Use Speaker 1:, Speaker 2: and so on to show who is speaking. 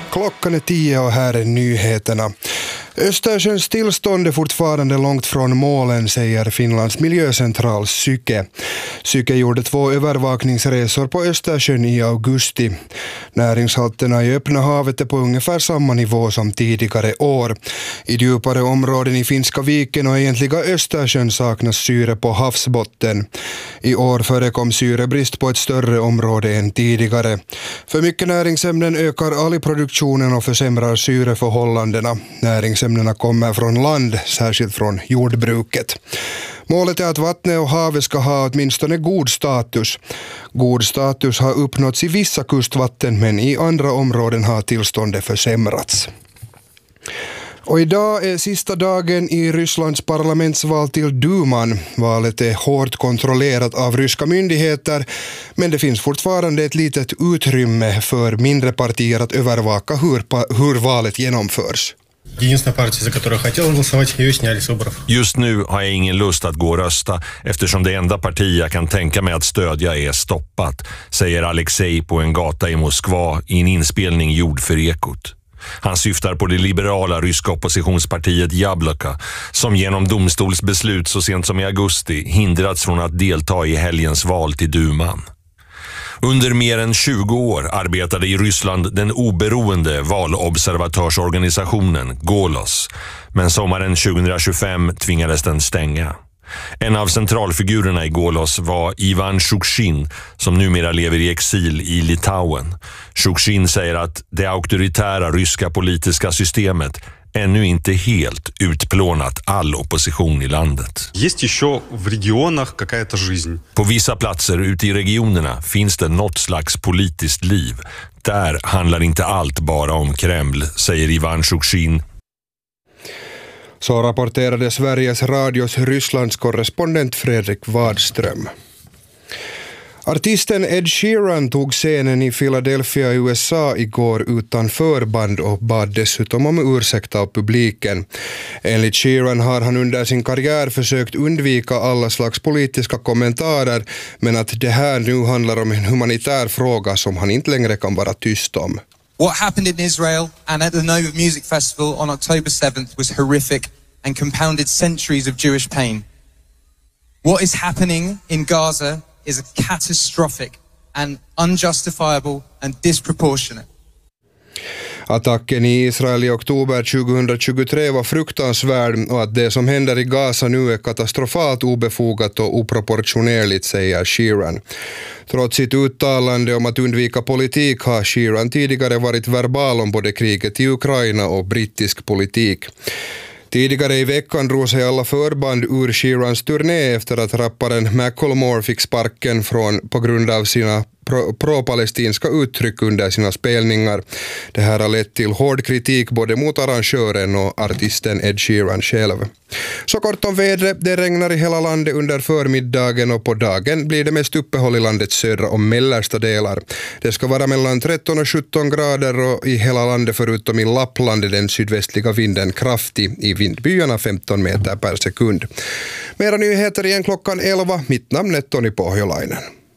Speaker 1: Klockan är 10 och här är nyheterna. Östersjöns tillstånd är fortfarande långt från målen, säger Finlands miljöcentral Syke. Syke gjorde 2 övervakningsresor på Östersjön i augusti. Näringshalterna i öppna havet är på ungefär samma nivå som tidigare år. I djupare områden i Finska viken och egentliga Östersjön saknas syre på havsbotten. I år förekom syrebrist på ett större område än tidigare. För mycket näringsämnen ökar algproduktionen och försämrar syreförhållandena. Näringsämnena kommer från land, särskilt från jordbruket. Målet är att vattnet och havet ska ha åtminstone god status. God status har uppnåtts i vissa kustvatten, men i andra områden har tillståndet försämrats. Och idag är sista dagen i Rysslands parlamentsval till Duman. Valet är hårt kontrollerat av ryska myndigheter, men det finns fortfarande ett litet utrymme för mindre partier att övervaka hur valet genomförs.
Speaker 2: Just nu har jag ingen lust att gå och rösta eftersom det enda parti jag kan tänka mig att stödja är stoppat, säger Alexej på en gata i Moskva i en inspelning gjord för Ekot. Han syftar på det liberala ryska oppositionspartiet Jabloko som genom domstolsbeslut så sent som i augusti hindrats från att delta i helgens val till Duman. Under mer än 20 år arbetade i Ryssland den oberoende valobservatörsorganisationen Golos, men sommaren 2025 tvingades den stänga. En av centralfigurerna i Golos var Ivan Shchukin som numera lever i exil i Litauen. Shchukin säger att det auktoritära ryska politiska systemet ännu inte helt utplånat all opposition i landet. På vissa platser ute i regionerna finns det något slags politiskt liv. Där handlar inte allt bara om Kreml, säger Ivan Shchukin.
Speaker 1: Så rapporterade Sveriges Radios Rysslands korrespondent Fredrik Wadström. Artisten Ed Sheeran tog scenen i Philadelphia, USA igår utan förband och bad dessutom om ursäkt av publiken. Enligt Sheeran har han under sin karriär försökt undvika alla slags politiska kommentarer, men att det här nu handlar om en humanitär fråga som han inte längre kan vara tyst om.
Speaker 3: What happened in Israel and at the Nova Music Festival on October 7th was horrific and compounded centuries of Jewish pain. What is happening in Gaza is catastrophic and unjustifiable and disproportionate.
Speaker 1: Attacken i Israel i oktober 2023 var fruktansvärd och att det som händer i Gaza nu är katastrofalt obefogat och oproportionerligt, säger Sheeran. Trots sitt uttalande om att undvika politik har Sheeran tidigare varit verbal om både kriget i Ukraina och brittisk politik. Tidigare i veckan drog sig alla förband ur Sheerans turné efter att rapparen Macklemore fick sparken på grund av sina pro-palestinska uttryck under sina spelningar. Det här har lett till hård kritik både mot arrangören och artisten Ed Sheeran själv. Så kort om vädret, det regnar i hela landet under förmiddagen och på dagen blir det mest uppehåll i landets södra och mellersta delar. Det ska vara mellan 13 och 17 grader och i hela landet förutom i Lappland är den sydvästliga vinden kraftig, i vindbyarna 15 meter per sekund. Mera nyheter igen klockan 11, mitt namn är Toni Pohjolainen.